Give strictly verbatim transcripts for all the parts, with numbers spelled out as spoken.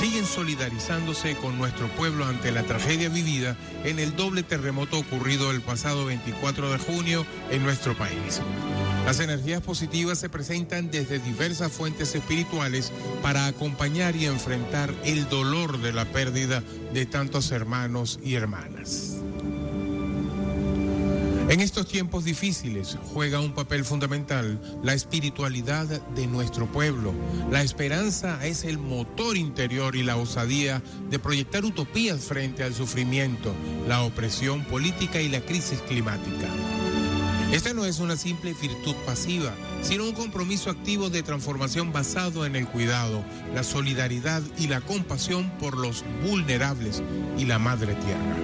siguen solidarizándose con nuestro pueblo ante la tragedia vivida en el doble terremoto ocurrido el pasado veinticuatro de junio en nuestro país. Las energías positivas se presentan desde diversas fuentes espirituales para acompañar y enfrentar el dolor de la pérdida de tantos hermanos y hermanas. En estos tiempos difíciles juega un papel fundamental la espiritualidad de nuestro pueblo. La esperanza es el motor interior y la osadía de proyectar utopías frente al sufrimiento, la opresión política y la crisis climática. Esta no es una simple virtud pasiva, sino un compromiso activo de transformación basado en el cuidado, la solidaridad y la compasión por los vulnerables y la madre tierra.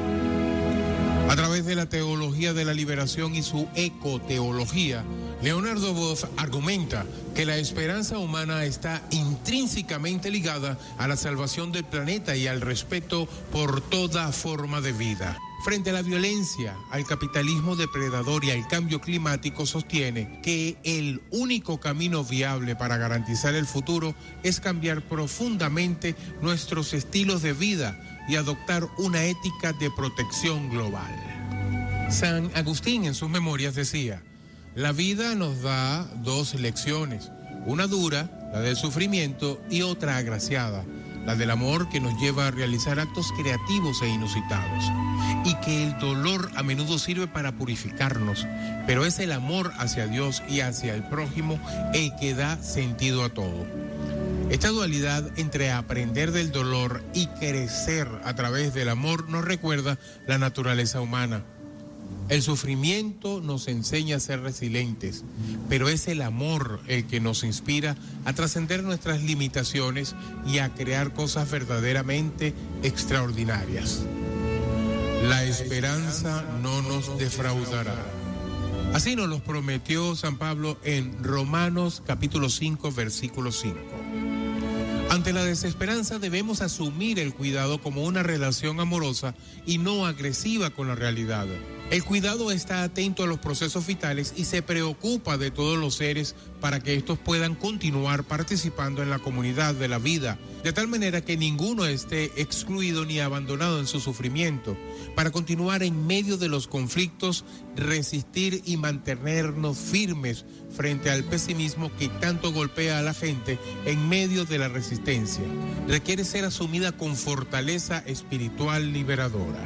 A través de la teología de la liberación y su ecoteología, Leonardo Boff argumenta que la esperanza humana está intrínsecamente ligada a la salvación del planeta y al respeto por toda forma de vida. Frente a la violencia, al capitalismo depredador y al cambio climático, sostiene que el único camino viable para garantizar el futuro es cambiar profundamente nuestros estilos de vida y adoptar una ética de protección global. San Agustín en sus memorias decía: la vida nos da dos lecciones, una dura, la del sufrimiento, y otra agraciada, la del amor, que nos lleva a realizar actos creativos e inusitados, y que el dolor a menudo sirve para purificarnos, pero es el amor hacia Dios y hacia el prójimo el que da sentido a todo. Esta dualidad entre aprender del dolor y crecer a través del amor nos recuerda la naturaleza humana. El sufrimiento nos enseña a ser resilientes, pero es el amor el que nos inspira a trascender nuestras limitaciones y a crear cosas verdaderamente extraordinarias. La esperanza no nos defraudará. Así nos lo prometió San Pablo en Romanos capítulo cinco, versículo cinco. Ante la desesperanza debemos asumir el cuidado como una relación amorosa y no agresiva con la realidad. El cuidado está atento a los procesos vitales y se preocupa de todos los seres para que estos puedan continuar participando en la comunidad de la vida, de tal manera que ninguno esté excluido ni abandonado en su sufrimiento, para continuar en medio de los conflictos, resistir y mantenernos firmes frente al pesimismo que tanto golpea a la gente en medio de la resistencia. Requiere ser asumida con fortaleza espiritual liberadora.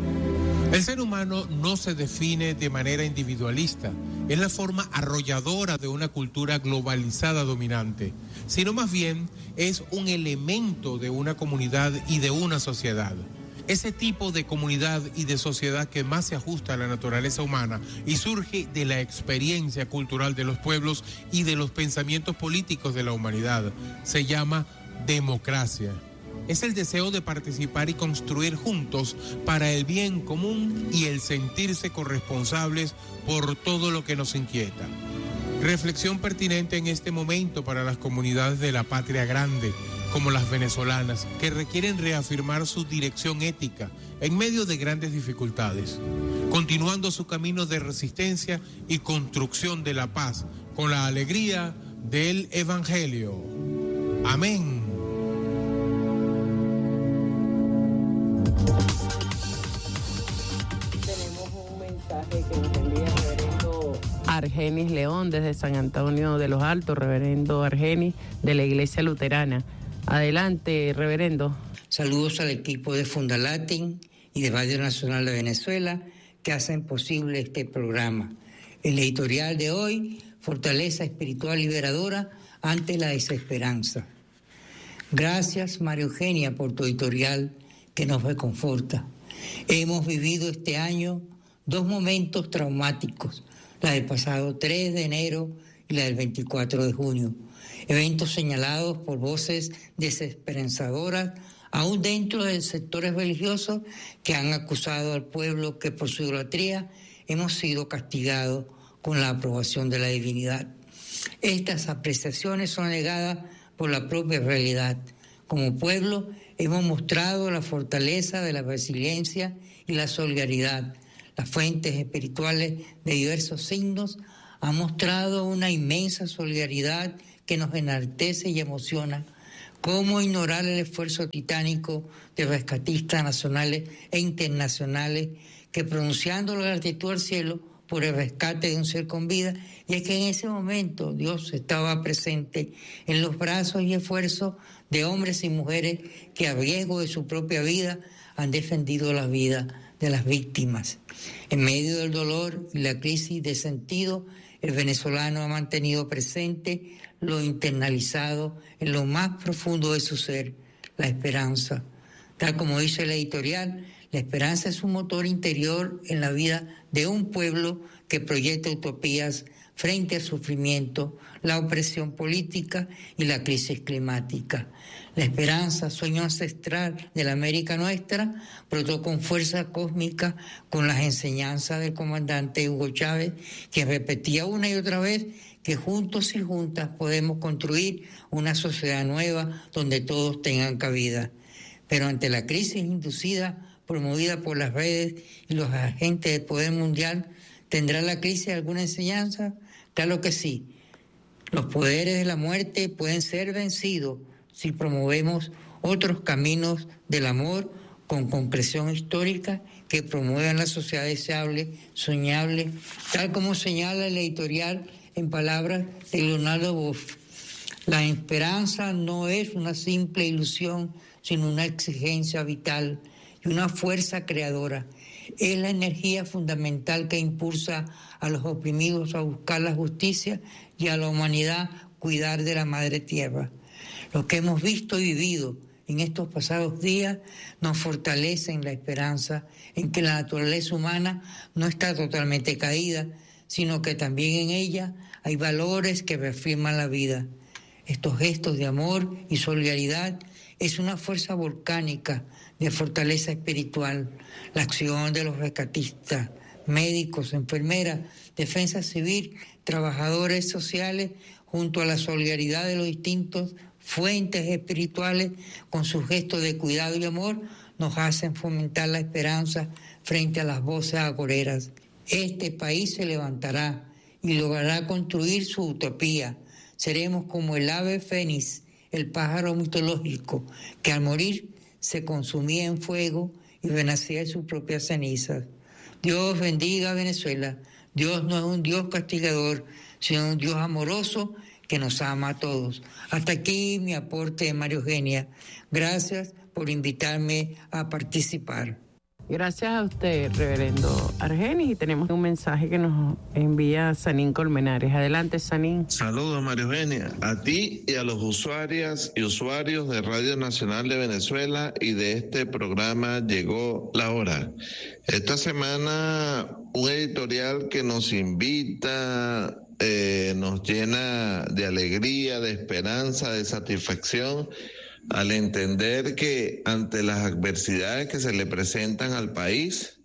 El ser humano no se define de manera individualista, es la forma arrolladora de una cultura globalizada dominante, sino más bien es un elemento de una comunidad y de una sociedad. Ese tipo de comunidad y de sociedad que más se ajusta a la naturaleza humana y surge de la experiencia cultural de los pueblos y de los pensamientos políticos de la humanidad, se llama democracia. Es el deseo de participar y construir juntos para el bien común y el sentirse corresponsables por todo lo que nos inquieta. Reflexión pertinente en este momento para las comunidades de la patria grande, como las venezolanas, que requieren reafirmar su dirección ética en medio de grandes dificultades, continuando su camino de resistencia y construcción de la paz con la alegría del Evangelio. Amén. Argenis León desde San Antonio de los Altos, reverendo Argenis de la Iglesia Luterana. Adelante, reverendo. Saludos al equipo de Fundalatin y de Radio Nacional de Venezuela que hacen posible este programa. El editorial de hoy, Fortaleza Espiritual Liberadora ante la Desesperanza. Gracias, María Eugenia, por tu editorial que nos reconforta. Hemos vivido este año dos momentos traumáticos, la del pasado tres de enero y la del veinticuatro de junio, eventos señalados por voces desesperanzadoras, aún dentro de sectores religiosos que han acusado al pueblo que por su idolatría hemos sido castigados con la aprobación de la divinidad. Estas apreciaciones son negadas por la propia realidad. Como pueblo hemos mostrado la fortaleza de la resiliencia y la solidaridad. Las fuentes espirituales de diversos signos han mostrado una inmensa solidaridad que nos enaltece y emociona ¿Cómo ignorar el esfuerzo titánico de rescatistas nacionales e internacionales que, pronunciando la gratitud al cielo por el rescate de un ser con vida, y es que en ese momento Dios estaba presente en los brazos y esfuerzos de hombres y mujeres que a riesgo de su propia vida han defendido la vida de las víctimas? En medio del dolor y la crisis de sentido, el venezolano ha mantenido presente lo internalizado en lo más profundo de su ser, la esperanza. Tal como dice el editorial, la esperanza es un motor interior en la vida de un pueblo que proyecta utopías frente al sufrimiento, la opresión política y la crisis climática. La esperanza, sueño ancestral de la América nuestra, brotó con fuerza cósmica con las enseñanzas del comandante Hugo Chávez, que repetía una y otra vez que juntos y juntas podemos construir una sociedad nueva donde todos tengan cabida. Pero ante la crisis inducida, promovida por las redes y los agentes del poder mundial, ¿tendrá la crisis alguna enseñanza? Claro que sí. Los poderes de la muerte pueden ser vencidos si promovemos otros caminos del amor con concreción histórica que promuevan la sociedad deseable, soñable, tal como señala el editorial en palabras de Leonardo Boff. La esperanza no es una simple ilusión, sino una exigencia vital y una fuerza creadora. Es la energía fundamental que impulsa a los oprimidos a buscar la justicia y a la humanidad cuidar de la madre tierra. Lo que hemos visto y vivido en estos pasados días nos fortalece en la esperanza en que la naturaleza humana no está totalmente caída, sino que también en ella hay valores que reafirman la vida. Estos gestos de amor y solidaridad es una fuerza volcánica de fortaleza espiritual. La acción de los rescatistas, médicos, enfermeras, defensa civil, trabajadores sociales, junto a la solidaridad de los distintos fuentes espirituales, con sus gestos de cuidado y amor, nos hacen fomentar la esperanza frente a las voces agoreras. Este país se levantará y logrará construir su utopía. Seremos como el ave fénix, el pájaro mitológico, que al morir se consumía en fuego y renacía en sus propias cenizas. Dios bendiga a Venezuela. Dios no es un Dios castigador, sino un Dios amoroso que nos ama a todos. Hasta aquí mi aporte de María Eugenia. Gracias por invitarme a participar. Gracias a usted, reverendo Argenis, y tenemos un mensaje que nos envía Sanín Colmenares. Adelante, Sanín. Saludos, María Eugenia, a ti y a los usuarias y usuarios de Radio Nacional de Venezuela y de este programa Llegó la Hora. Esta semana un editorial que nos invita, eh, nos llena de alegría, de esperanza, de satisfacción, al entender que ante las adversidades que se le presentan al país,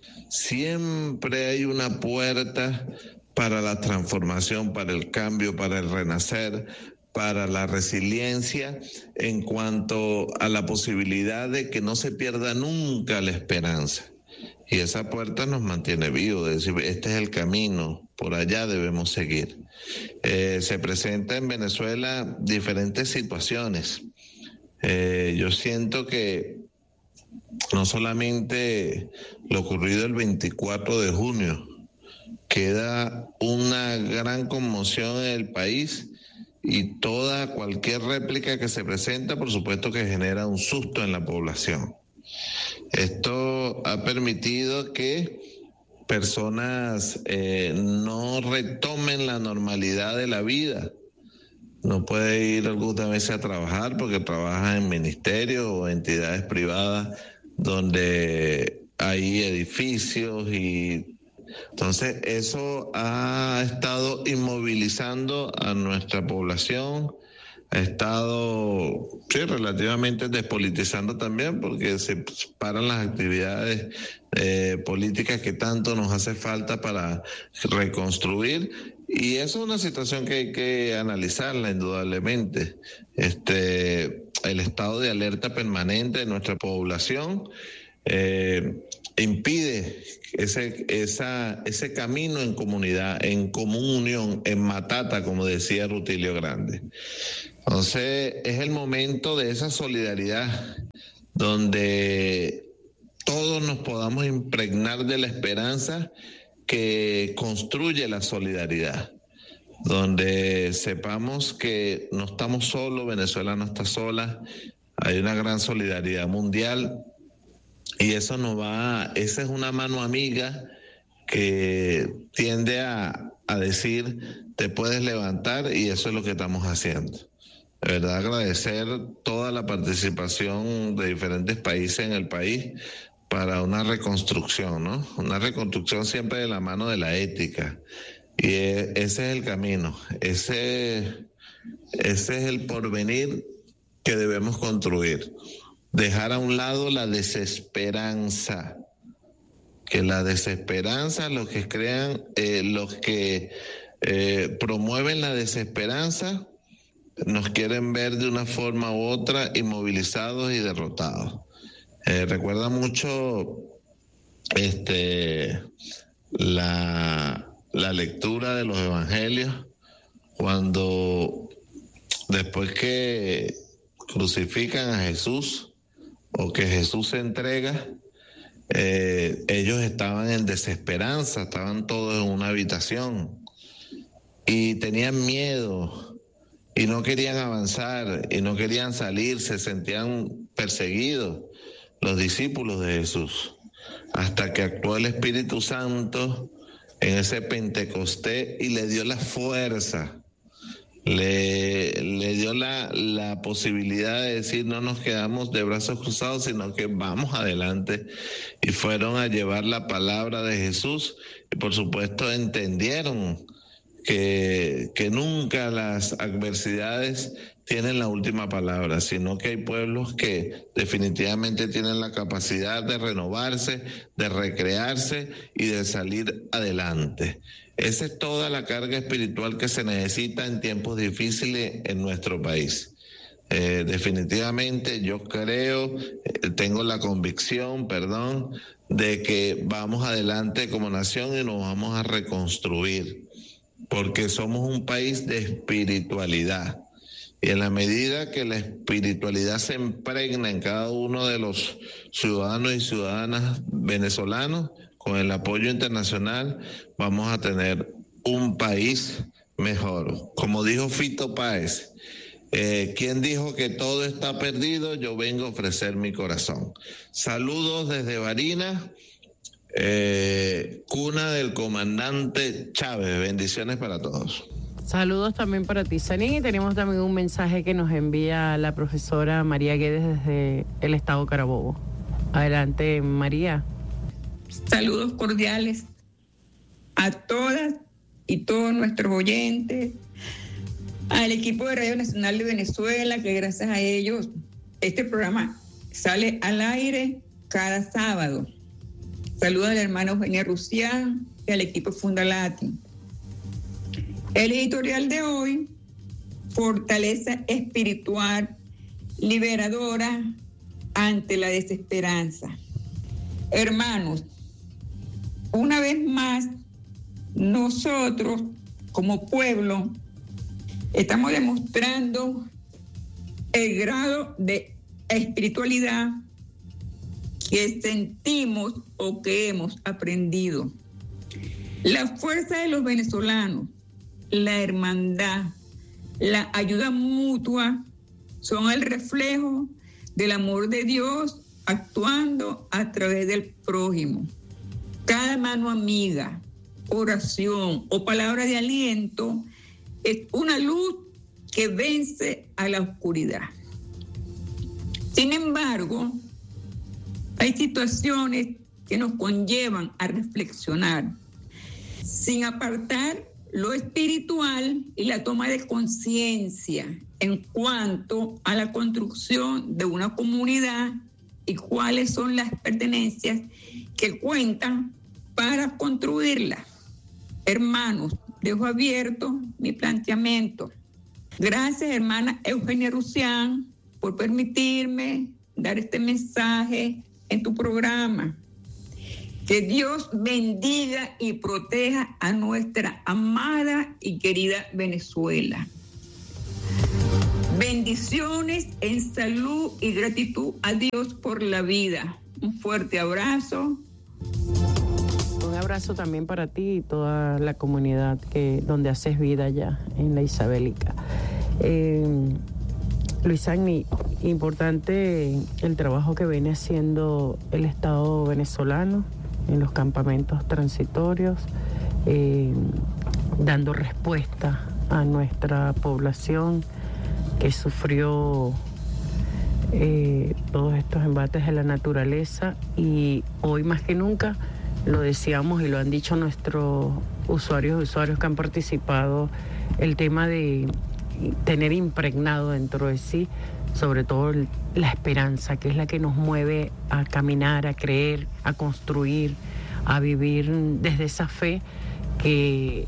siempre hay una puerta para la transformación, para el cambio, para el renacer, para la resiliencia, en cuanto a la posibilidad de que no se pierda nunca la esperanza. Y esa puerta nos mantiene vivos, es decir, este es el camino, por allá debemos seguir. Eh, se presenta en Venezuela diferentes situaciones. Eh, yo siento que no solamente lo ocurrido el veinticuatro de junio, queda una gran conmoción en el país y toda cualquier réplica que se presenta, por supuesto que genera un susto en la población. Esto ha permitido que personas eh, no retomen la normalidad de la vida. No puede ir algunas veces a trabajar porque trabaja en ministerios o entidades privadas donde hay edificios, y entonces eso ha estado inmovilizando a nuestra población, ha estado sí, relativamente despolitizando también, porque se paran las actividades eh, políticas que tanto nos hace falta para reconstruir. Y eso es una situación que hay que analizarla indudablemente. Este, el estado de alerta permanente de nuestra población eh, impide ese, esa, ese camino en comunidad, en común unión, en matata, como decía Rutilio Grande. Entonces es el momento de esa solidaridad donde todos nos podamos impregnar de la esperanza que construye la solidaridad, donde sepamos que no estamos solos, Venezuela no está sola, hay una gran solidaridad mundial y eso nos va, esa es una mano amiga que tiende a, a decir te puedes levantar, y eso es lo que estamos haciendo. De verdad agradecer toda la participación de diferentes países en el país para una reconstrucción, ¿no? Una reconstrucción siempre de la mano de la ética. Y ese es el camino, ese, ese es el porvenir que debemos construir. Dejar a un lado la desesperanza, que la desesperanza, los que crean, eh, los que eh, promueven la desesperanza, nos quieren ver de una forma u otra inmovilizados y derrotados. Eh, recuerda mucho este, la, la lectura de los evangelios, cuando después que crucifican a Jesús o que Jesús se entrega, eh, ellos estaban en desesperanza, estaban todos en una habitación y tenían miedo y no querían avanzar y no querían salir, se sentían perseguidos los discípulos de Jesús, hasta que actuó el Espíritu Santo en ese Pentecostés y le dio la fuerza, le, le dio la, la posibilidad de decir no nos quedamos de brazos cruzados, sino que vamos adelante, y fueron a llevar la palabra de Jesús y por supuesto entendieron que, que nunca las adversidades tienen la última palabra, sino que hay pueblos que definitivamente tienen la capacidad de renovarse, de recrearse y de salir adelante. Esa es toda la carga espiritual que se necesita en tiempos difíciles en nuestro país. Eh, definitivamente yo creo, eh, tengo la convicción, perdón, de que vamos adelante como nación y nos vamos a reconstruir, porque somos un país de espiritualidad. Y en la medida que la espiritualidad se impregna en cada uno de los ciudadanos y ciudadanas venezolanos, con el apoyo internacional, vamos a tener un país mejor. Como dijo Fito Páez, eh, ¿quién dijo que todo está perdido? Yo vengo a ofrecer mi corazón. Saludos desde Barinas, eh, cuna del comandante Chávez. Bendiciones para todos. Saludos también para ti, Sanín, y tenemos también un mensaje que nos envía la profesora María Guedes desde el estado Carabobo. Adelante, María. Saludos cordiales a todas y todos nuestros oyentes, al equipo de Radio Nacional de Venezuela, que gracias a ellos este programa sale al aire cada sábado. Saludos a la hermana Eugenia Rusián y al equipo Fundalatin. El editorial de hoy, fortaleza espiritual liberadora ante la desesperanza. Hermanos, una vez más, nosotros como pueblo estamos demostrando el grado de espiritualidad que sentimos o que hemos aprendido. La fuerza de los venezolanos, la hermandad, la ayuda mutua son el reflejo del amor de Dios actuando a través del prójimo. Cada mano amiga, oración o palabra de aliento es una luz que vence a la oscuridad. Sin embargo, hay situaciones que nos conllevan a reflexionar, sin apartar lo espiritual y la toma de conciencia en cuanto a la construcción de una comunidad y cuáles son las pertenencias que cuentan para construirla. Hermanos, dejo abierto mi planteamiento. Gracias, hermana Eugenia Rusián, por permitirme dar este mensaje en tu programa. Que Dios bendiga y proteja a nuestra amada y querida Venezuela. Bendiciones en salud y gratitud a Dios por la vida. Un fuerte abrazo. Un abrazo también para ti y toda la comunidad que donde haces vida allá en la Isabelica. Eh, Luis Agni, importante el trabajo que viene haciendo el Estado venezolano en los campamentos transitorios, eh, dando respuesta a nuestra población que sufrió eh, todos estos embates de la naturaleza, y hoy más que nunca, lo decíamos y lo han dicho nuestros usuarios y usuarios que han participado, el tema de tener impregnado dentro de sí, sobre todo la esperanza, que es la que nos mueve a caminar, a creer, a construir, a vivir desde esa fe que,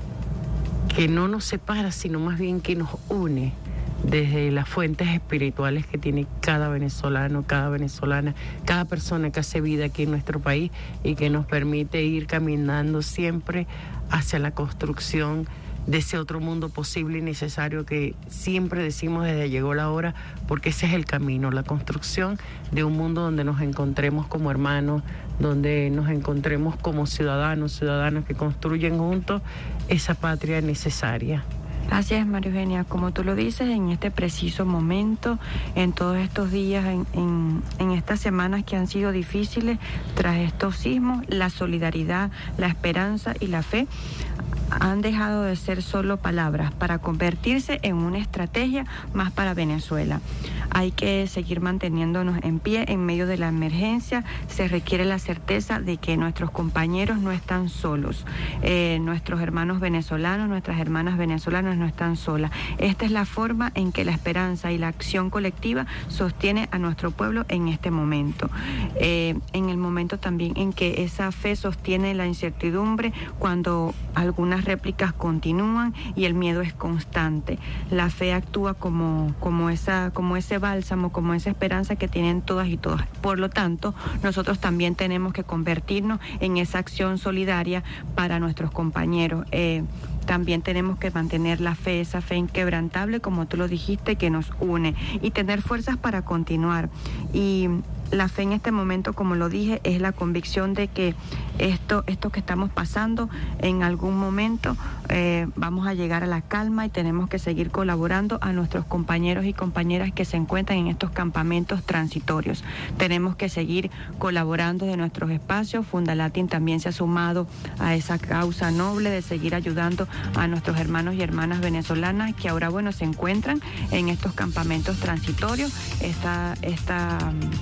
que no nos separa, sino más bien que nos une desde las fuentes espirituales que tiene cada venezolano, cada venezolana, cada persona que hace vida aquí en nuestro país y que nos permite ir caminando siempre hacia la construcción de ese otro mundo posible y necesario que siempre decimos desde llegó la hora, porque ese es el camino, la construcción de un mundo donde nos encontremos como hermanos, donde nos encontremos como ciudadanos, ciudadanas que construyen juntos esa patria necesaria. Así es, María Eugenia, como tú lo dices, en este preciso momento, en todos estos días, en, en, en estas semanas que han sido difíciles, tras estos sismos, la solidaridad, la esperanza y la fe han dejado de ser solo palabras para convertirse en una estrategia más para Venezuela. Hay que seguir manteniéndonos en pie en medio de la emergencia. Se requiere la certeza de que nuestros compañeros no están solos. Eh, nuestros hermanos venezolanos, nuestras hermanas venezolanas no están solas. Esta es la forma en que la esperanza y la acción colectiva sostiene a nuestro pueblo en este momento. Eh, en el momento también en que esa fe sostiene la incertidumbre, cuando algunas réplicas continúan y el miedo es constante. La fe actúa como, como, esa, como ese bálsamo, como esa esperanza que tienen todas y todas. Por lo tanto, nosotros también tenemos que convertirnos en esa acción solidaria para nuestros compañeros. Eh, También tenemos que mantener la fe, esa fe inquebrantable, como tú lo dijiste, que nos une, y tener fuerzas para continuar. Y la fe en este momento, como lo dije, es la convicción de que esto, esto que estamos pasando, en algún momento eh, vamos a llegar a la calma, y tenemos que seguir colaborando a nuestros compañeros y compañeras que se encuentran en estos campamentos transitorios. Tenemos que seguir colaborando de nuestros espacios. Fundalatin también se ha sumado a esa causa noble de seguir ayudando a nuestros hermanos y hermanas venezolanas que ahora, bueno, se encuentran en estos campamentos transitorios. Esta, esta,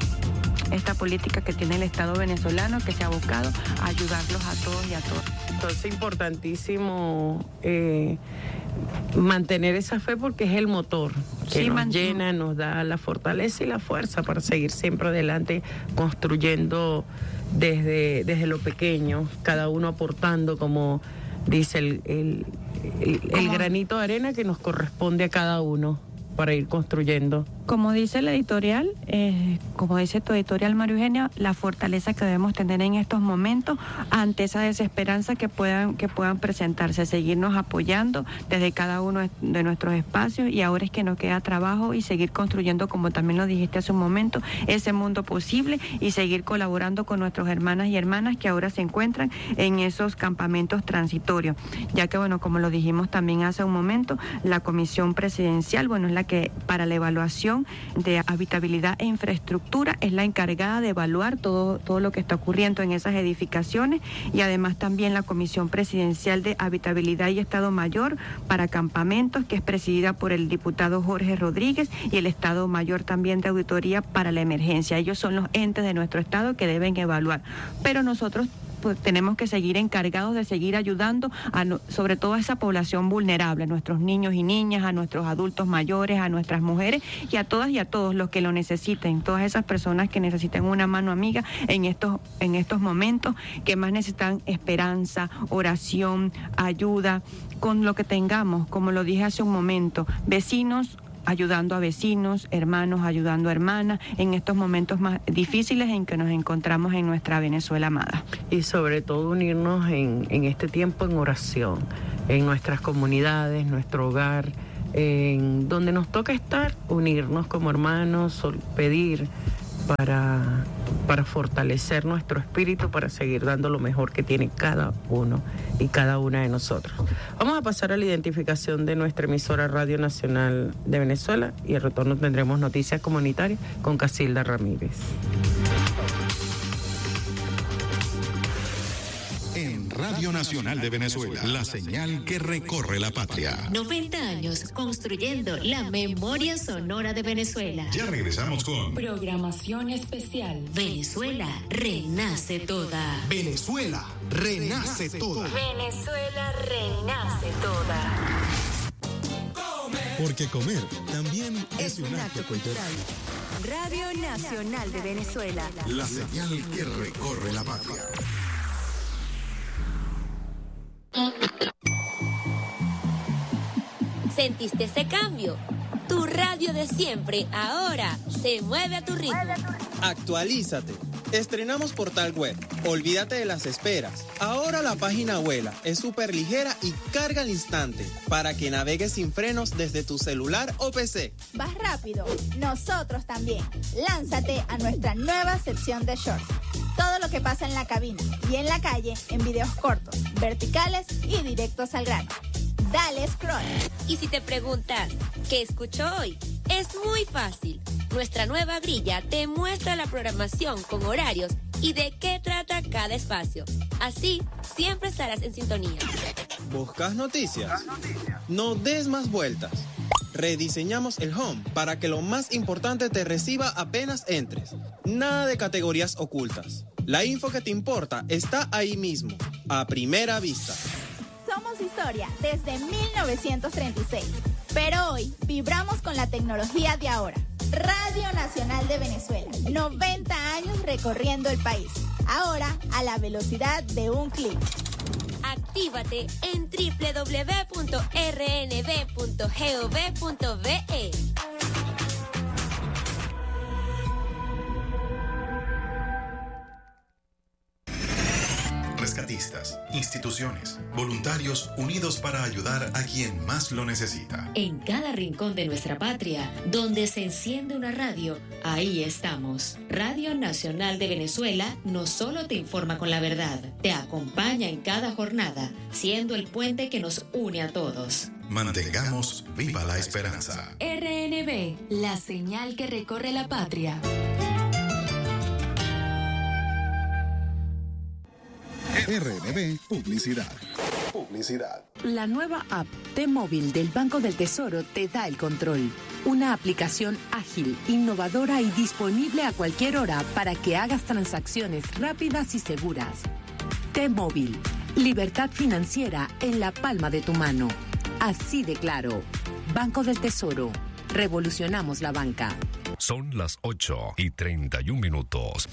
esta política que tiene el Estado venezolano, que se ha abocado a ayudarlos a todos y a todas. Entonces, importantísimo eh, mantener esa fe, porque es el motor que Sí, nos man- llena, nos da la fortaleza y la fuerza para seguir siempre adelante, construyendo desde, desde lo pequeño, cada uno aportando, como dice el, el, el, el granito de arena que nos corresponde a cada uno para ir construyendo. Como dice el editorial, eh, como dice tu editorial, María Eugenia, la fortaleza que debemos tener en estos momentos ante esa desesperanza que puedan, que puedan presentarse, seguirnos apoyando desde cada uno de nuestros espacios, y ahora es que nos queda trabajo y seguir construyendo, como también lo dijiste hace un momento, ese mundo posible, y seguir colaborando con nuestras hermanas y hermanas que ahora se encuentran en esos campamentos transitorios, ya que, bueno, como lo dijimos también hace un momento, la comisión presidencial, bueno, es la que para la evaluación de habitabilidad e infraestructura es la encargada de evaluar todo, todo lo que está ocurriendo en esas edificaciones, y además también la Comisión Presidencial de Habitabilidad y Estado Mayor para Campamentos, que es presidida por el diputado Jorge Rodríguez, y el Estado Mayor también de Auditoría para la Emergencia. Ellos son los entes de nuestro Estado que deben evaluar, pero nosotros pues tenemos que seguir encargados de seguir ayudando a no, sobre todo a esa población vulnerable, a nuestros niños y niñas, a nuestros adultos mayores, a nuestras mujeres, y a todas y a todos los que lo necesiten, todas esas personas que necesitan una mano amiga en estos, en estos momentos, que más necesitan esperanza, oración, ayuda, con lo que tengamos, como lo dije hace un momento, vecinos ayudando a vecinos, hermanos ayudando a hermanas, en estos momentos más difíciles en que nos encontramos en nuestra Venezuela amada. Y sobre todo unirnos en, en este tiempo en oración, en nuestras comunidades, nuestro hogar, en donde nos toca estar, unirnos como hermanos, pedir para, para fortalecer nuestro espíritu, para seguir dando lo mejor que tiene cada uno y cada una de nosotros. Vamos a pasar a la identificación de nuestra emisora Radio Nacional de Venezuela y al retorno tendremos noticias comunitarias con Casilda Ramírez. Radio Nacional de Venezuela, la señal que recorre la patria. noventa años construyendo la memoria sonora de Venezuela. Ya regresamos con programación especial. Venezuela renace toda. Venezuela renace toda. Venezuela renace toda. Porque comer también es, es un acto cultural. Radio Nacional de Venezuela. La señal que recorre la patria. ¿Sentiste ese cambio? Tu radio de siempre ahora se mueve a tu ritmo. Actualízate. Estrenamos portal web. Olvídate de las esperas. Ahora la página vuela, es súper ligera y carga al instante para que navegues sin frenos desde tu celular o P C. Vas rápido. Nosotros también. Lánzate a nuestra nueva sección de shorts. Todo lo que pasa en la cabina y en la calle en videos cortos, verticales y directos al grano. Dale scroll. Y si te preguntas, ¿qué escucho hoy? Es muy fácil. Nuestra nueva grilla te muestra la programación con horarios y de qué trata cada espacio. Así, siempre estarás en sintonía. ¿Buscas noticias? No des más vueltas. Rediseñamos el home para que lo más importante te reciba apenas entres. Nada de categorías ocultas. La info que te importa está ahí mismo, a primera vista. Somos historia desde mil novecientos treinta y seis, pero hoy vibramos con la tecnología de ahora. Radio Nacional de Venezuela, noventa años recorriendo el país, ahora a la velocidad de un clic. Actívate en doble u doble u doble u punto r n b punto gov punto v e. Rescatistas, instituciones, voluntarios unidos para ayudar a quien más lo necesita. En cada rincón de nuestra patria, donde se enciende una radio, ahí estamos. Radio Nacional de Venezuela no solo te informa con la verdad, te acompaña en cada jornada, siendo el puente que nos une a todos. Mantengamos viva la esperanza. R N B, la señal que recorre la patria. R N B Publicidad. Publicidad. La nueva app T-Móvil del Banco del Tesoro te da el control. Una aplicación ágil, innovadora y disponible a cualquier hora para que hagas transacciones rápidas y seguras. T-Móvil. Libertad financiera en la palma de tu mano. Así de claro. Banco del Tesoro. Revolucionamos la banca. Son las ocho y treinta y un minutos.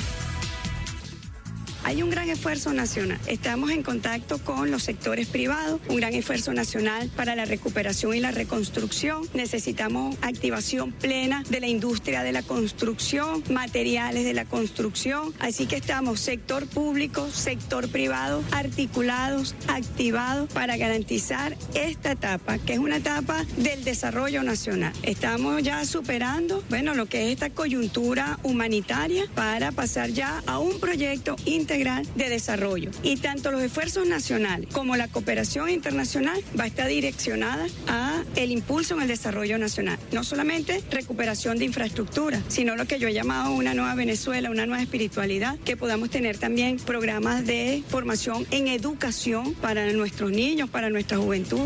Hay un gran esfuerzo nacional. Estamos en contacto con los sectores privados, un gran esfuerzo nacional para la recuperación y la reconstrucción. Necesitamos activación plena de la industria de la construcción, materiales de la construcción. Así que estamos sector público, sector privado, articulados, activados para garantizar esta etapa, que es una etapa del desarrollo nacional. Estamos ya superando, bueno, lo que es esta coyuntura humanitaria para pasar ya a un proyecto integral de desarrollo. Y tanto los esfuerzos nacionales como la cooperación internacional va a estar direccionada a el impulso en el desarrollo nacional. No solamente recuperación de infraestructura, sino lo que yo he llamado una nueva Venezuela, una nueva espiritualidad, que podamos tener también programas de formación en educación para nuestros niños, para nuestra juventud.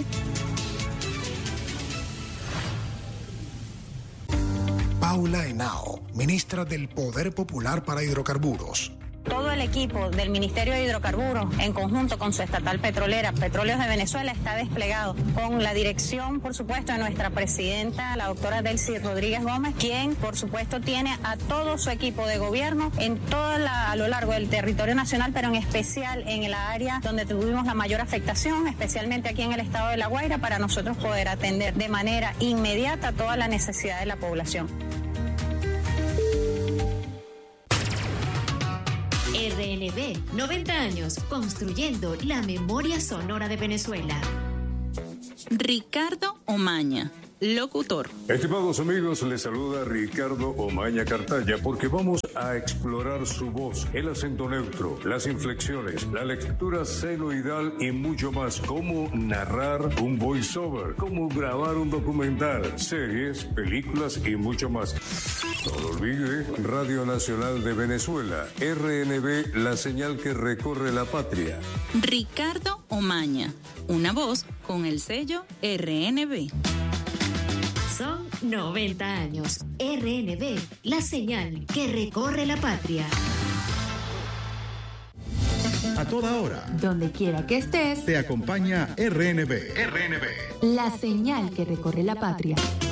Paula Henao, ministra del Poder Popular para Hidrocarburos. Todo el equipo del Ministerio de Hidrocarburos, en conjunto con su estatal petrolera, Petróleos de Venezuela, está desplegado con la dirección, por supuesto, de nuestra presidenta, la doctora Delcy Rodríguez Gómez, quien, por supuesto, tiene a todo su equipo de gobierno en toda la, a lo largo del territorio nacional, pero en especial en el área donde tuvimos la mayor afectación, especialmente aquí en el estado de La Guaira, para nosotros poder atender de manera inmediata toda la necesidad de la población. R N B, noventa años construyendo la memoria sonora de Venezuela. Ricardo Omaña, locutor. Estimados amigos, les saluda Ricardo Omaña Cartaya porque vamos a explorar su voz, el acento neutro, las inflexiones, la lectura senoidal y mucho más. Cómo narrar un voiceover, cómo grabar un documental, series, películas y mucho más. No lo olvide, Radio Nacional de Venezuela, R N B, la señal que recorre la patria. Ricardo Omaña, una voz con el sello R N B. Son noventa años. R N B, la señal que recorre la patria. A toda hora, donde quiera que estés, te acompaña R N B. R N B, la señal que recorre la patria.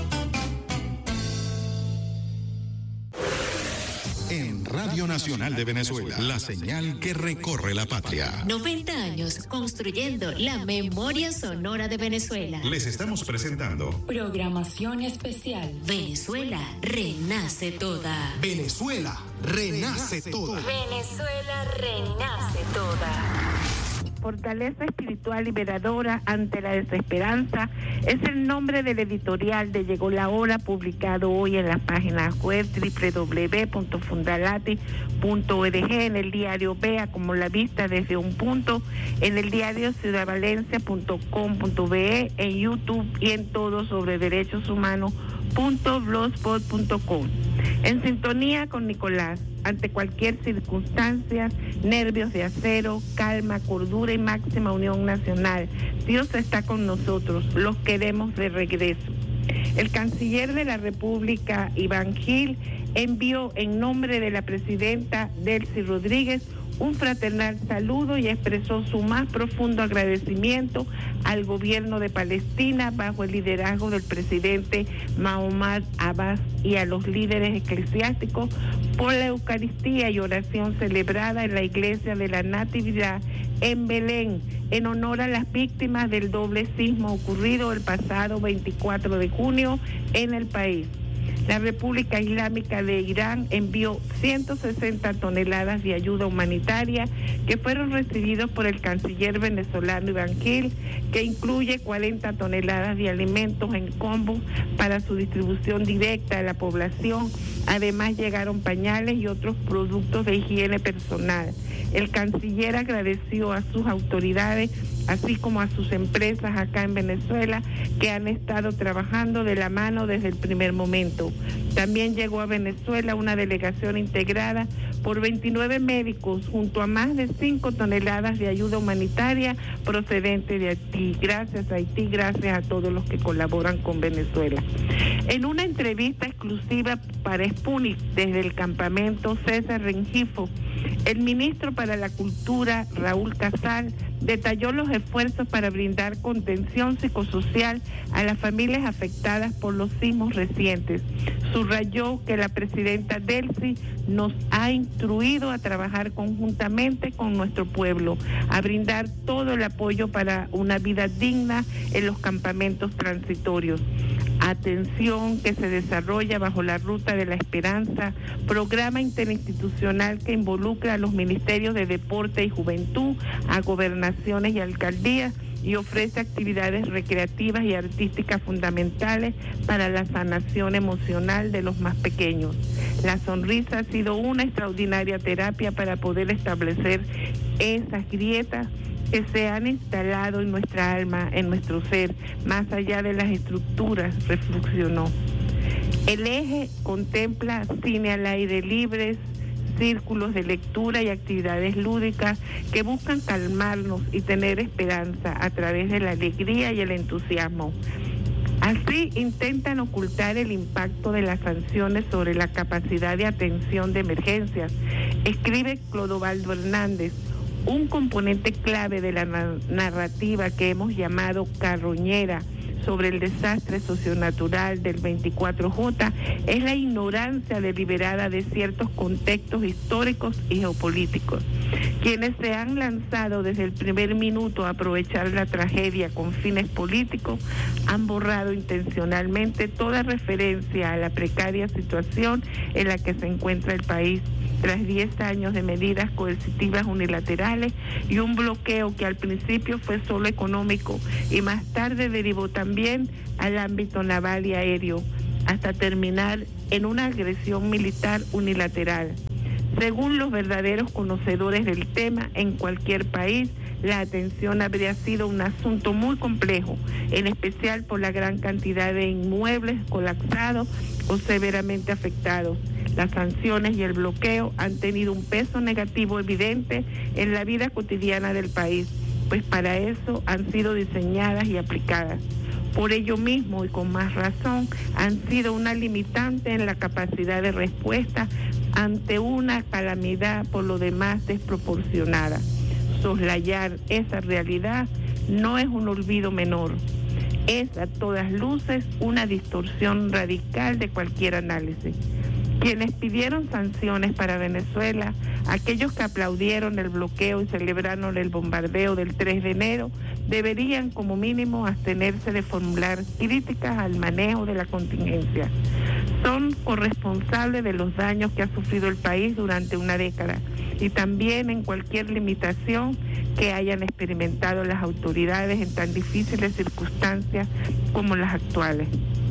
En Radio Nacional de Venezuela, la señal que recorre la patria. noventa años construyendo la memoria sonora de Venezuela. Les estamos presentando programación especial. Venezuela renace toda. Venezuela renace toda. Venezuela renace toda. Fortaleza espiritual liberadora ante la desesperanza es el nombre del editorial de Llegó la Hora, publicado hoy en la página web doble u doble u doble u punto fundalati punto org, en el diario Vea como la vista desde un punto, en el diario ciudad valencia punto com punto be, en YouTube y en todo sobre derechos humanos punto blogspot punto com. En sintonía con Nicolás, ante cualquier circunstancia, nervios de acero, calma, cordura y máxima unión nacional. Dios está con nosotros, los queremos de regreso. El canciller de la República, Iván Gil, envió en nombre de la presidenta Delcy Rodríguez un fraternal saludo y expresó su más profundo agradecimiento al gobierno de Palestina bajo el liderazgo del presidente Mahmoud Abbas y a los líderes eclesiásticos por la Eucaristía y oración celebrada en la Iglesia de la Natividad en Belén, en honor a las víctimas del doble sismo ocurrido el pasado veinticuatro de junio en el país. La República Islámica de Irán envió ciento sesenta toneladas de ayuda humanitaria que fueron recibidos por el canciller venezolano Iván Gil, que incluye cuarenta toneladas de alimentos en combo para su distribución directa a la población. Además llegaron pañales y otros productos de higiene personal. El canciller agradeció a sus autoridades, así como a sus empresas acá en Venezuela, que han estado trabajando de la mano desde el primer momento. También llegó a Venezuela una delegación integrada por veintinueve médicos, junto a más de cinco toneladas de ayuda humanitaria procedente de Haití. Gracias a Haití, gracias a todos los que colaboran con Venezuela. En una entrevista exclusiva para Sputnik desde el campamento César Rengifo, el ministro para la Cultura, Raúl Casal, detalló los esfuerzos para brindar contención psicosocial a las familias afectadas por los sismos recientes. Subrayó que la presidenta Delcy nos ha instruido a trabajar conjuntamente con nuestro pueblo, a brindar todo el apoyo para una vida digna en los campamentos transitorios. Atención, que se desarrolla bajo la Ruta de la Esperanza, programa interinstitucional que involucra a los ministerios de Deporte y Juventud, a gobernaciones y alcaldías, y ofrece actividades recreativas y artísticas fundamentales para la sanación emocional de los más pequeños. La sonrisa ha sido una extraordinaria terapia para poder establecer esas grietas que se han instalado en nuestra alma, en nuestro ser, más allá de las estructuras, reflexionó. El eje contempla cine al aire libre, círculos de lectura y actividades lúdicas que buscan calmarnos y tener esperanza a través de la alegría y el entusiasmo. Así intentan ocultar el impacto de las sanciones sobre la capacidad de atención de emergencias, escribe Clodovaldo Hernández. Un componente clave de la narrativa que hemos llamado carroñera sobre el desastre socionatural del veinticuatro J es la ignorancia deliberada de ciertos contextos históricos y geopolíticos. Quienes se han lanzado desde el primer minuto a aprovechar la tragedia con fines políticos han borrado intencionalmente toda referencia a la precaria situación en la que se encuentra el país tras diez años de medidas coercitivas unilaterales y un bloqueo que al principio fue solo económico y más tarde derivó también al ámbito naval y aéreo, hasta terminar en una agresión militar unilateral. Según los verdaderos conocedores del tema, en cualquier país la atención habría sido un asunto muy complejo, en especial por la gran cantidad de inmuebles colapsados o severamente afectados. Las sanciones y el bloqueo han tenido un peso negativo evidente en la vida cotidiana del país, pues para eso han sido diseñadas y aplicadas. Por ello mismo y con más razón, han sido una limitante en la capacidad de respuesta ante una calamidad por lo demás desproporcionada. Soslayar esa realidad no es un olvido menor, es a todas luces una distorsión radical de cualquier análisis. Quienes pidieron sanciones para Venezuela, aquellos que aplaudieron el bloqueo y celebraron el bombardeo del tres de enero, deberían como mínimo abstenerse de formular críticas al manejo de la contingencia. Son corresponsables de los daños que ha sufrido el país durante una década y también en cualquier limitación que hayan experimentado las autoridades en tan difíciles circunstancias como las actuales.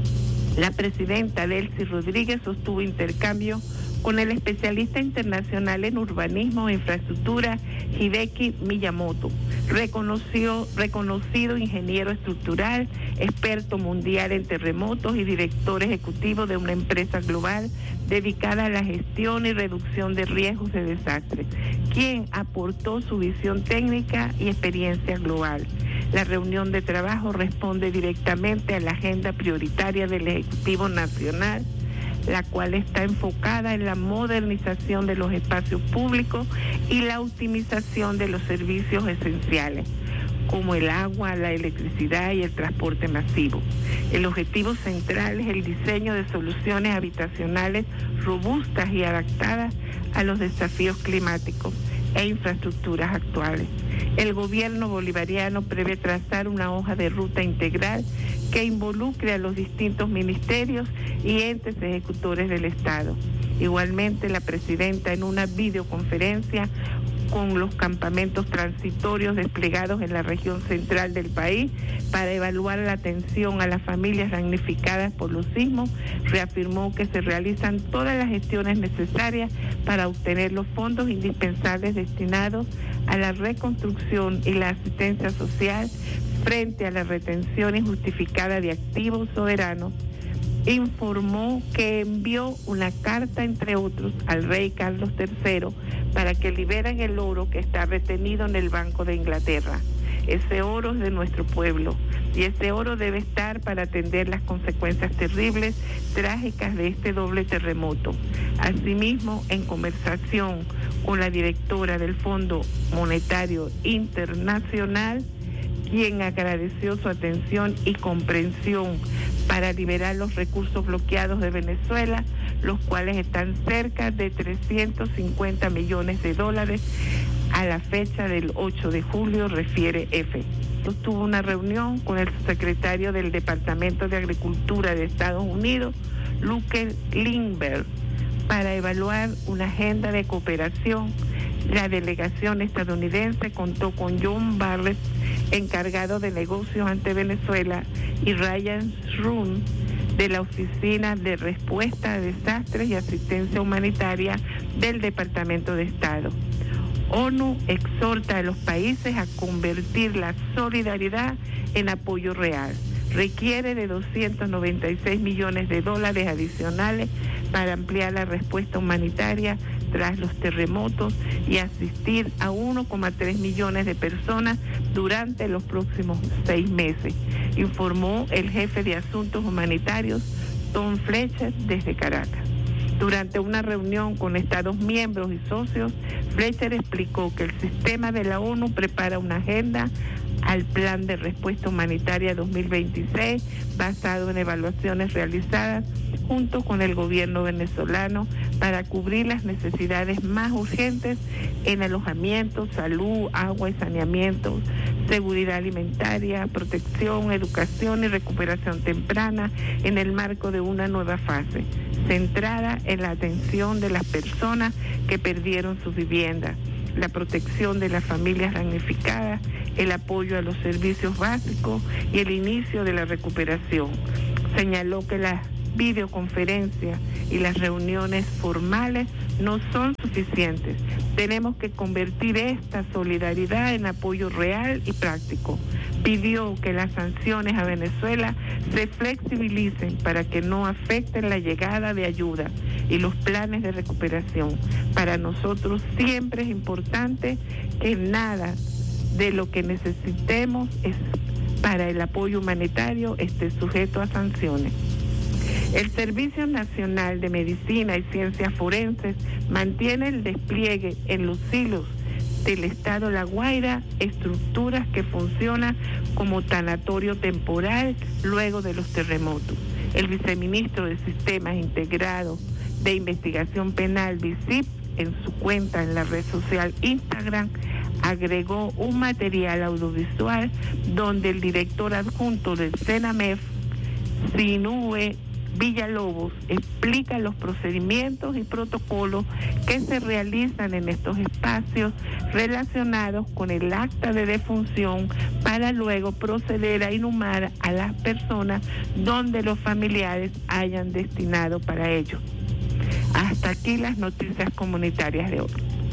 La presidenta Delcy Rodríguez sostuvo intercambio con el especialista internacional en urbanismo e infraestructura Hideki Miyamoto, reconoció, reconocido ingeniero estructural, experto mundial en terremotos y director ejecutivo de una empresa global dedicada a la gestión y reducción de riesgos de desastre, quien aportó su visión técnica y experiencia global. La reunión de trabajo responde directamente a la agenda prioritaria del Ejecutivo Nacional, la cual está enfocada en la modernización de los espacios públicos y la optimización de los servicios esenciales, como el agua, la electricidad y el transporte masivo. El objetivo central es el diseño de soluciones habitacionales robustas y adaptadas a los desafíos climáticos e infraestructuras actuales. El gobierno bolivariano prevé trazar una hoja de ruta integral que involucre a los distintos ministerios y entes ejecutores del Estado. Igualmente, la presidenta, en una videoconferencia con los campamentos transitorios desplegados en la región central del país para evaluar la atención a las familias damnificadas por los sismos, reafirmó que se realizan todas las gestiones necesarias para obtener los fondos indispensables destinados a la reconstrucción y la asistencia social frente a la retención injustificada de activos soberanos. Informó que envió una carta, entre otros, al rey Carlos tercero para que liberen el oro que está retenido en el Banco de Inglaterra. Ese oro es de nuestro pueblo y ese oro debe estar para atender las consecuencias terribles, trágicas de este doble terremoto. Asimismo, en conversación con la directora del Fondo Monetario Internacional, quien agradeció su atención y comprensión para liberar los recursos bloqueados de Venezuela, los cuales están cerca de trescientos cincuenta millones de dólares a la fecha del ocho de julio, refiere EFE. Tuvo una reunión con el secretario del Departamento de Agricultura de Estados Unidos, Luke Lindbergh, para evaluar una agenda de cooperación. La delegación estadounidense contó con John Barrett, encargado de negocios ante Venezuela, y Ryan Shrun, de la Oficina de Respuesta a Desastres y Asistencia Humanitaria del Departamento de Estado. ONU exhorta a los países a convertir la solidaridad en apoyo real. Requiere de doscientos noventa y seis millones de dólares adicionales para ampliar la respuesta humanitaria tras los terremotos y asistir a uno coma tres millones de personas durante los próximos seis meses, informó el jefe de Asuntos Humanitarios, Tom Fletcher, desde Caracas. Durante una reunión con Estados miembros y socios, Fletcher explicó que el sistema de la ONU prepara una agenda al Plan de Respuesta Humanitaria dos mil veintiséis, basado en evaluaciones realizadas junto con el gobierno venezolano para cubrir las necesidades más urgentes en alojamiento, salud, agua y saneamiento, seguridad alimentaria, protección, educación y recuperación temprana en el marco de una nueva fase, centrada en la atención de las personas que perdieron sus viviendas, la protección de las familias damnificadas, el apoyo a los servicios básicos y el inicio de la recuperación. Señaló que las videoconferencias y las reuniones formales no son suficientes. Tenemos que convertir esta solidaridad en apoyo real y práctico. Pidió que las sanciones a Venezuela se flexibilicen para que no afecten la llegada de ayuda y los planes de recuperación. Para nosotros siempre es importante que nada de lo que necesitemos es para el apoyo humanitario esté sujeto a sanciones. El Servicio Nacional de Medicina y Ciencias Forenses mantiene el despliegue en los silos del Estado La Guaira, estructuras que funcionan como tanatorio temporal luego de los terremotos. El viceministro de Sistemas Integrados de Investigación Penal, VISIP, en su cuenta en la red social Instagram, agregó un material audiovisual donde el director adjunto del CENAMEF, Sinue Villalobos, explica los procedimientos y protocolos que se realizan en estos espacios relacionados con el acta de defunción para luego proceder a inhumar a las personas donde los familiares hayan destinado para ello. Hasta aquí las noticias comunitarias de hoy.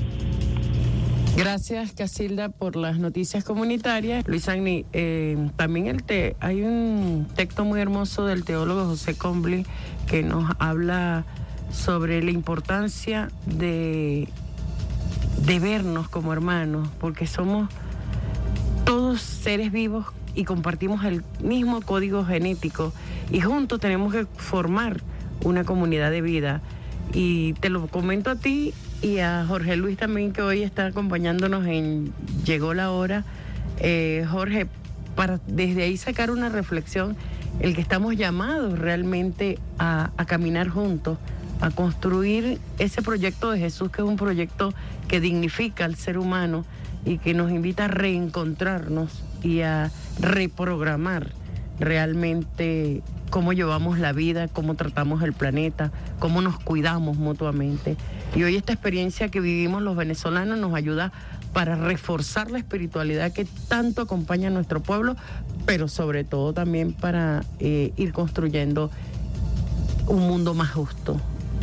Gracias, Casilda, por las noticias comunitarias. Luis Agni, eh, también el te, hay un texto muy hermoso del teólogo José Combly que nos habla sobre la importancia de, de vernos como hermanos, porque somos todos seres vivos y compartimos el mismo código genético y juntos tenemos que formar una comunidad de vida. Y te lo comento a ti y a Jorge Luis también, que hoy está acompañándonos en Llegó la Hora. Eh, Jorge, para desde ahí sacar una reflexión, el que estamos llamados realmente a, a caminar juntos, a construir ese proyecto de Jesús, que es un proyecto que dignifica al ser humano y que nos invita a reencontrarnos y a reprogramar realmente cómo llevamos la vida, cómo tratamos el planeta, cómo nos cuidamos mutuamente. Y hoy esta experiencia que vivimos los venezolanos nos ayuda para reforzar la espiritualidad que tanto acompaña a nuestro pueblo, pero sobre todo también para eh, ir construyendo un mundo más justo.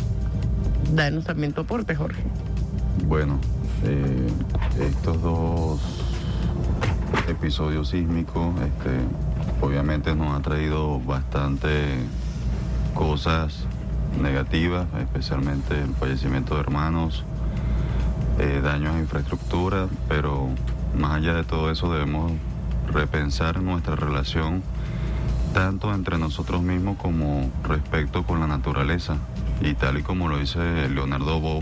Danos también tu aporte, Jorge. Bueno, eh, estos dos episodios sísmicos, este, obviamente nos ha traído bastante cosas negativas, especialmente el fallecimiento de hermanos, eh, daños a infraestructura, pero más allá de todo eso debemos repensar nuestra relación tanto entre nosotros mismos como respecto con la naturaleza, y tal y como lo dice Leonardo Boff,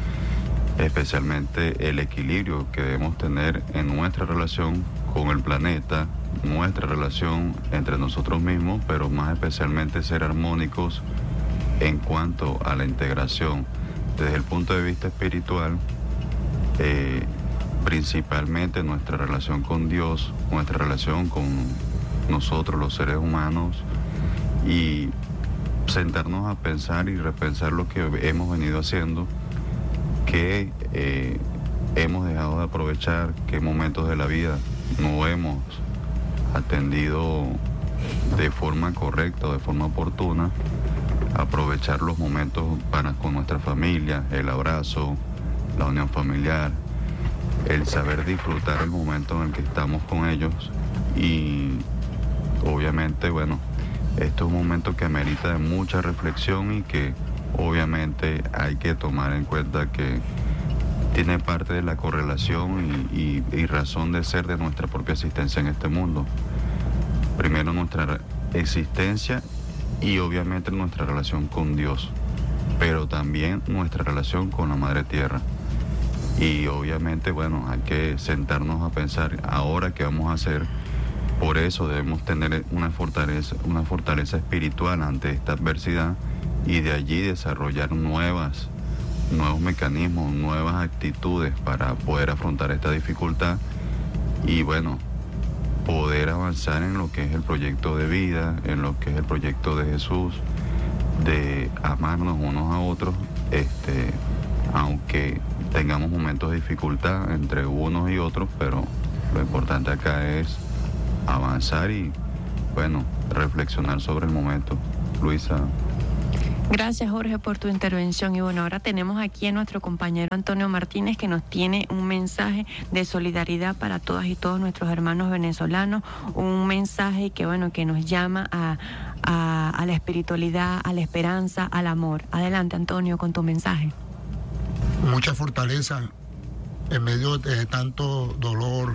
especialmente el equilibrio que debemos tener en nuestra relación con el planeta, nuestra relación entre nosotros mismos, pero más especialmente ser armónicos en cuanto a la integración desde el punto de vista espiritual, eh, principalmente nuestra relación con Dios, nuestra relación con nosotros los seres humanos, y sentarnos a pensar y repensar lo que hemos venido haciendo, que eh, hemos dejado de aprovechar, qué momentos de la vida no hemos atendido de forma correcta o de forma oportuna, aprovechar los momentos para con nuestra familia, el abrazo, la unión familiar, el saber disfrutar el momento en el que estamos con ellos. Y obviamente, bueno, esto es un momento que amerita de mucha reflexión y que obviamente hay que tomar en cuenta que tiene parte de la correlación y, y, y razón de ser de nuestra propia existencia en este mundo. Primero nuestra existencia y obviamente nuestra relación con Dios, pero también nuestra relación con la Madre Tierra. Y obviamente, bueno, hay que sentarnos a pensar ahora qué vamos a hacer. Por eso debemos tener una fortaleza, una fortaleza espiritual ante esta adversidad y de allí desarrollar nuevas, nuevos mecanismos, nuevas actitudes para poder afrontar esta dificultad y bueno, poder avanzar en lo que es el proyecto de vida, en lo que es el proyecto de Jesús, de amarnos unos a otros, este, aunque tengamos momentos de dificultad entre unos y otros, pero lo importante acá es avanzar y, bueno, reflexionar sobre el momento. Luisa. Gracias, Jorge, por tu intervención. Y bueno, ahora tenemos aquí a nuestro compañero Antonio Martínez, que nos tiene un mensaje de solidaridad para todas y todos nuestros hermanos venezolanos, un mensaje que, bueno, que nos llama a, a, a la espiritualidad, a la esperanza, al amor. Adelante, Antonio, con tu mensaje. Mucha fortaleza en medio de tanto dolor,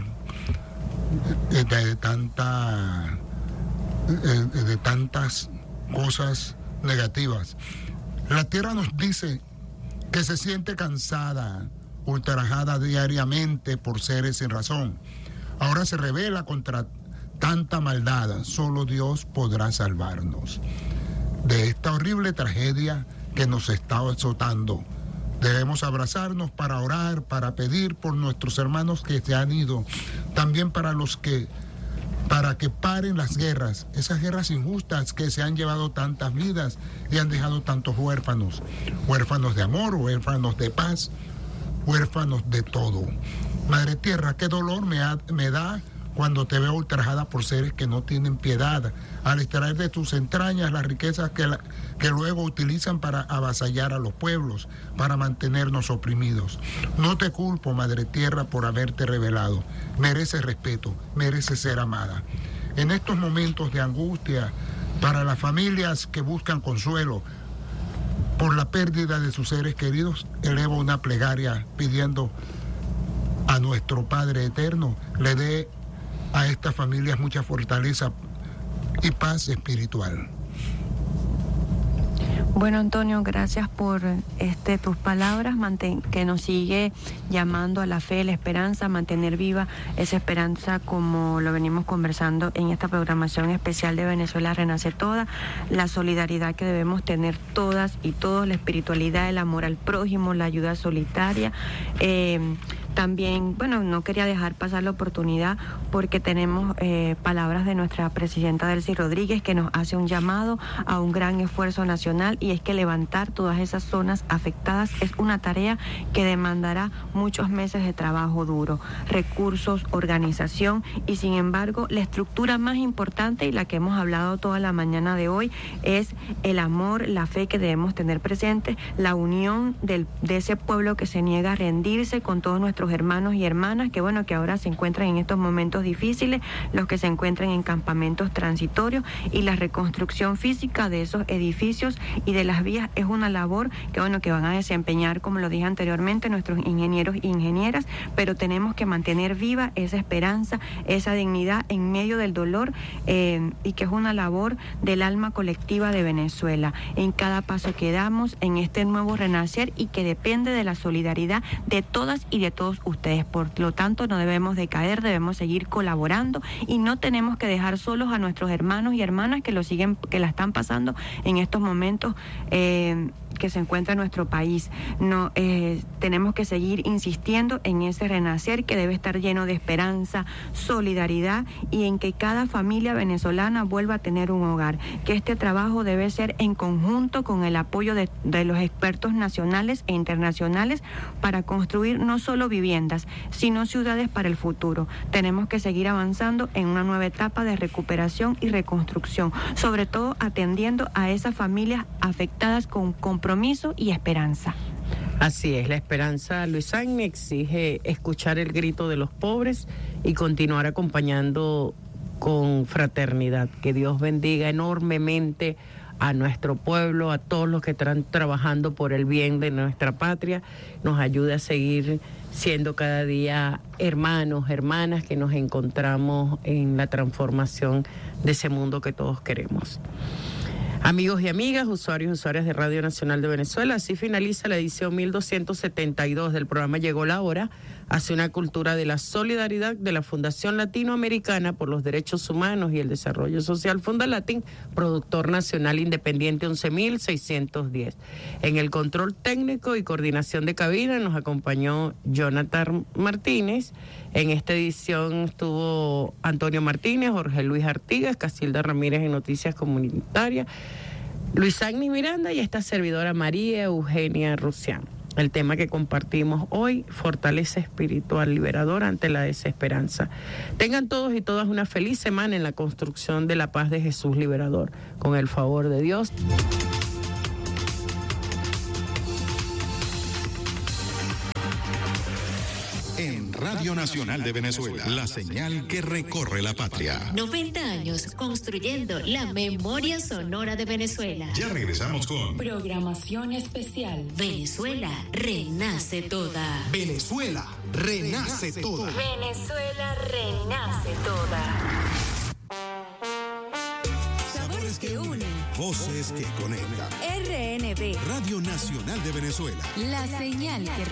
de, de tanta de, de tantas cosas negativas. La tierra nos dice que se siente cansada, ultrajada diariamente por seres sin razón. Ahora se revela contra tanta maldad. Solo Dios podrá salvarnos de esta horrible tragedia que nos está azotando. Debemos abrazarnos para orar, para pedir por nuestros hermanos que se han ido, también para los que, para que paren las guerras, esas guerras injustas que se han llevado tantas vidas y han dejado tantos huérfanos, huérfanos de amor, huérfanos de paz, huérfanos de todo. Madre Tierra, qué dolor me, ha, me da cuando te veo ultrajada por seres que no tienen piedad, al extraer de tus entrañas las riquezas que, la, que luego utilizan para avasallar a los pueblos, para mantenernos oprimidos. No te culpo, Madre Tierra, por haberte revelado. Mereces respeto, mereces ser amada. En estos momentos de angustia, para las familias que buscan consuelo por la pérdida de sus seres queridos, elevo una plegaria pidiendo a nuestro Padre Eterno le dé a estas familias mucha fortaleza y paz espiritual. Bueno, Antonio, gracias por este tus palabras, manten, que nos sigue llamando a la fe, la esperanza, mantener viva esa esperanza como lo venimos conversando en esta programación especial de Venezuela Renace Toda, la solidaridad que debemos tener todas y todos, la espiritualidad, el amor al prójimo, la ayuda solitaria. Eh, También, bueno, no quería dejar pasar la oportunidad porque tenemos eh, palabras de nuestra presidenta Delcy Rodríguez que nos hace un llamado a un gran esfuerzo nacional, y es que levantar todas esas zonas afectadas es una tarea que demandará muchos meses de trabajo duro, recursos, organización, y sin embargo la estructura más importante y la que hemos hablado toda la mañana de hoy es el amor, la fe que debemos tener presente, la unión del, de ese pueblo que se niega a rendirse con todos nuestros hermanos y hermanas que bueno que ahora se encuentran en estos momentos difíciles, los que se encuentran en campamentos transitorios, y la reconstrucción física de esos edificios y de las vías es una labor que bueno que van a desempeñar, como lo dije anteriormente, nuestros ingenieros e ingenieras, pero tenemos que mantener viva esa esperanza, esa dignidad en medio del dolor, eh, y que es una labor del alma colectiva de Venezuela en cada paso que damos en este nuevo renacer, y que depende de la solidaridad de todas y de todos ustedes. Por lo tanto, no debemos de caer, debemos seguir colaborando y no tenemos que dejar solos a nuestros hermanos y hermanas que lo siguen, que la están pasando en estos momentos eh, que se encuentra en nuestro país. No, eh, tenemos que seguir insistiendo en ese renacer que debe estar lleno de esperanza, solidaridad, y en que cada familia venezolana vuelva a tener un hogar, que este trabajo debe ser en conjunto con el apoyo de, de los expertos nacionales e internacionales para construir no solo viviendas, sino ciudades para el futuro. Tenemos que seguir avanzando en una nueva etapa de recuperación y reconstrucción, sobre todo atendiendo a esas familias afectadas con compromiso y esperanza. Así es, la esperanza, Luis Agni, exige escuchar el grito de los pobres y continuar acompañando con fraternidad. Que Dios bendiga enormemente a nuestro pueblo, a todos los que están trabajando por el bien de nuestra patria, nos ayude a seguir siendo cada día hermanos, hermanas, que nos encontramos en la transformación de ese mundo que todos queremos. Amigos y amigas, usuarios y usuarias de Radio Nacional de Venezuela, así finaliza la edición mil doscientos setenta y dos del programa Llegó la Hora, hacia una cultura de la solidaridad de la Fundación Latinoamericana por los Derechos Humanos y el Desarrollo Social Fundalatin, productor nacional independiente once mil seiscientos diez. En el control técnico y coordinación de cabina nos acompañó Jonathan Martínez. En esta edición estuvo Antonio Martínez, Jorge Luis Artigas, Casilda Ramírez en Noticias Comunitarias, Luis Agni Miranda y esta servidora María Eugenia Rusián. El tema que compartimos hoy, fortaleza espiritual liberadora ante la desesperanza. Tengan todos y todas una feliz semana en la construcción de la paz de Jesús liberador. Con el favor de Dios. En Radio Nacional de Venezuela, la señal que recorre la patria. noventa años construyendo la memoria sonora de Venezuela. Ya regresamos con Programación especial. Venezuela renace toda. Venezuela renace toda. Venezuela renace toda. Sabores que unen, voces que conectan. R N B, Radio Nacional de Venezuela. la señal que